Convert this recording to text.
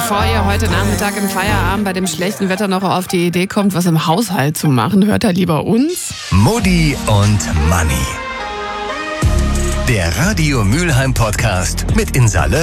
Bevor ihr heute Nachmittag im Feierabend bei dem schlechten Wetter noch auf die Idee kommt, was im Haushalt zu machen, hört er lieber uns. Mutti und Manni. Der Radio Mülheim Podcast mit Insalle